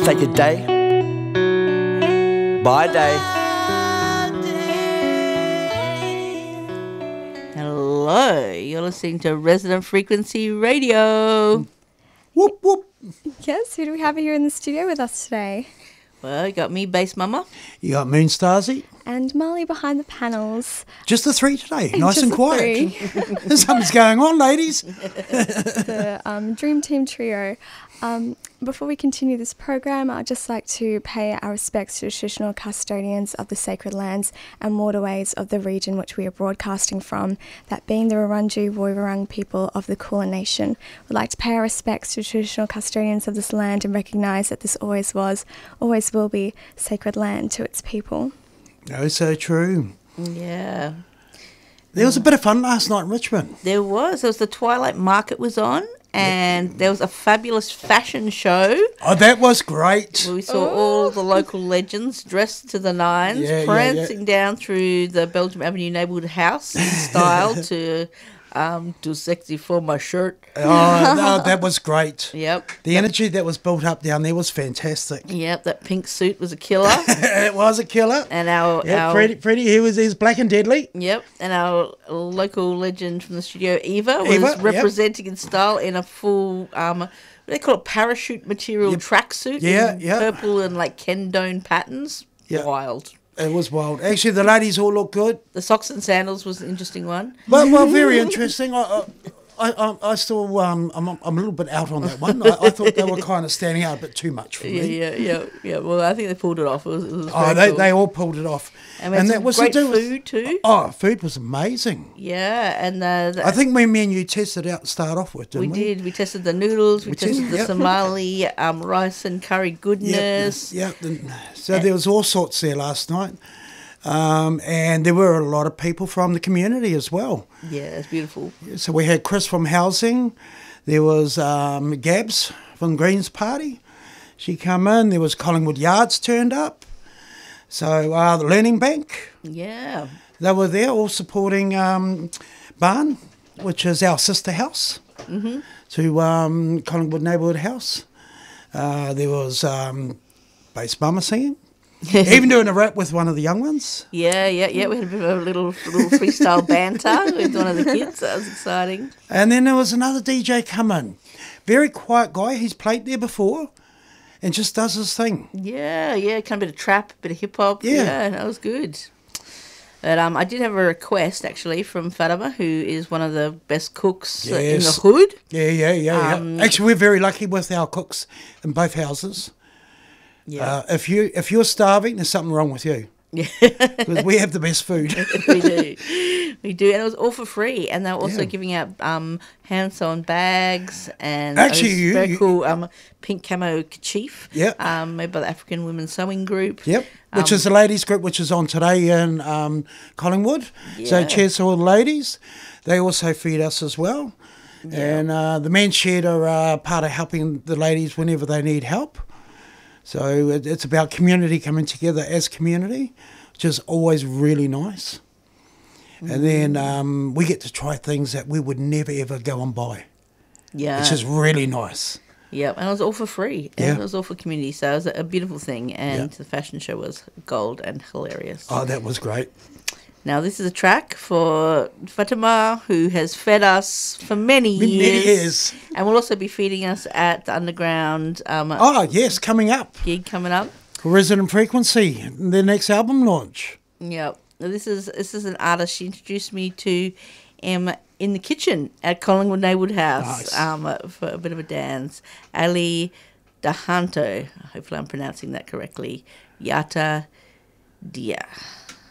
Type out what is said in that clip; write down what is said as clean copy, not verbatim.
Just take it day by day. Hello, you're listening to Resident Frequency Radio. Whoop, whoop. Yes, who do we have here in the studio with us today? Well, you got me, Bass Mama. You got Moon Starzy. And Molly behind the panels. Just the three today. Nice Just and the quiet. three. Something's going on, ladies. The Dream Team Trio. Before we continue this program, I'd just like to pay our respects to traditional custodians of the sacred lands and waterways of the region which we are broadcasting from, that being the Wurundjeri Woiwurrung people of the Kulin Nation. We'd like to pay our respects to traditional custodians of this land and recognise that this always was, always will be, sacred land to its people. Oh, so true. Yeah. There was a bit of fun last night in Richmond. There was the Twilight Market was on, and there was a fabulous fashion show. Oh, that was great. Where we saw all the local legends dressed to the nines, Yeah, prancing down through the Belgium Avenue neighbourhood house in style to too sexy for my shirt. Oh, no, that was great. Yep. The energy that was built up down there was fantastic. Yep, that pink suit was a killer. It was a killer. And our Freddie, he's black and deadly. Yep, and our local legend from the studio, Eva, was Eva, representing in style in a full, what do they call it, parachute material tracksuit. Yeah, in yeah. Purple and like Kendone patterns. Yeah. Wild. It was wild. Actually, the ladies all looked good. The socks and sandals was an interesting one. Well, very interesting. I still, I'm a little bit out on that one. I thought they were kind of standing out a bit too much for me. Yeah. Well, I think they pulled it off. It was Oh, very cool. they all pulled it off. And we had some was great to do with- food too. Oh, food was amazing. Yeah, and I think me and you tested out to start off with, we didn't we? did. We tested the noodles. We tested the yep. Somali rice and curry goodness. Yeah. So there was all sorts there last night. And there were a lot of people from the community as well. Yeah, it's beautiful. So we had Chris from Housing. There was Gabs from Greens Party. She come in. There was Collingwood Yards turned up. So the Learning Bank, Yeah. they were there all supporting Barn, which is our sister house, to Collingwood Neighbourhood House. There was Bass Mama singing. Even doing a rap with one of the young ones. Yeah. We had a bit of a little freestyle banter with one of the kids. That was exciting. And then there was another DJ come in. Very quiet guy. He's played there before and just does his thing. Yeah. Kind of bit of trap, bit of hip hop. Yeah. That was good. But I did have a request actually from Fatima, who is one of the best cooks in the Yes. hood. Yeah. Actually, we're very lucky with our cooks in both houses. Yeah. If you're starving, there's something wrong with you. Yeah. Because we have the best food. We do, and it was all for free. And they were also Yeah. giving out hand sewn bags and Actually, a very you- cool pink camo kerchief. Yep. Made by the African Women's Sewing Group. Yep. Which is the ladies group, which is on today in Collingwood. So Yeah. cheers to all the ladies. They also feed us as well. And the men's shed are part of helping the ladies whenever they need help. So it's about community coming together as community, which is always really nice. And then we get to try things that we would never, ever go and buy, Yeah. which is really nice. Yeah, and it was all for free. And Yeah. it was all for community, so it was a beautiful thing. And the fashion show was gold and hilarious. Oh, that was great. Now, this is a track for Fatima, who has fed us for many years. Many years. And will also be feeding us at the Underground Oh, yes, coming up. gig coming up. Resident Frequency, their next album launch. Yep. Now, this is an artist she introduced me to in the kitchen at Collingwood Neighbourhood House for a bit of a dance. Ali Dahanto. Hopefully I'm pronouncing that correctly. Yata Dia.